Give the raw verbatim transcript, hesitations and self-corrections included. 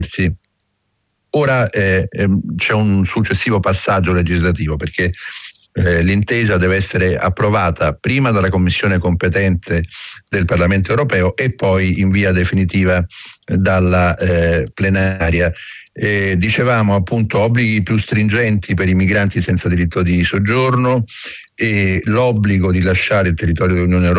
Sì. Ora eh, ehm, c'è un successivo passaggio legislativo, perché eh, l'intesa deve essere approvata prima dalla Commissione competente del Parlamento europeo e poi in via definitiva dalla eh, plenaria. Eh, dicevamo appunto obblighi più stringenti per i migranti senza diritto di soggiorno e l'obbligo di lasciare il territorio dell'Unione Europea